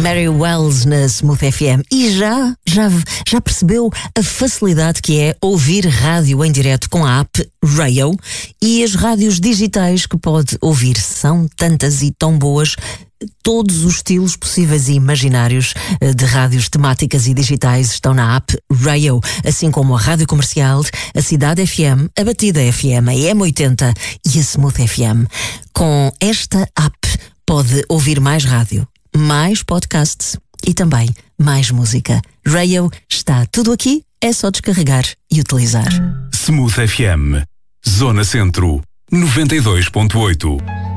Mary Wells na Smooth FM. E já percebeu a facilidade que é ouvir rádio em direto com a app Rayo? E as rádios digitais que pode ouvir são tantas e tão boas. Todos os estilos possíveis e imaginários de rádios temáticas e digitais estão na app Rayo, assim como a Rádio Comercial, a Cidade FM, a Batida FM, a M80 e a Smooth FM. Com esta app pode ouvir mais rádio, mais podcasts e também mais música. Rayo, está tudo aqui, é só descarregar e utilizar. Smooth FM, Zona Centro, 92.8.